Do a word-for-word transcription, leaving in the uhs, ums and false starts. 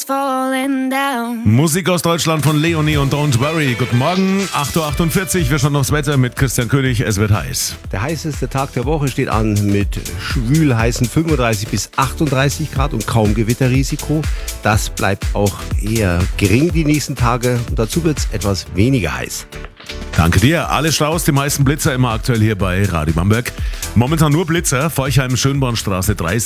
falling down. Musik aus Deutschland von Leonie und Don't Worry. Guten Morgen, acht Uhr achtundvierzig. Wir schauen aufs Wetter mit Christian König. Es wird heiß. Der heißeste Tag der Woche steht an mit schwül heißen fünfunddreißig bis achtunddreißig Grad und kaum Gewitterrisiko. Das bleibt auch eher gering die nächsten Tage und dazu wird es etwas weniger heiß. Danke dir. Alle Staus, die meisten Blitzer immer aktuell hier bei Radio Bamberg. Momentan nur Blitzer. Forchheim, Schönbornstraße dreißig.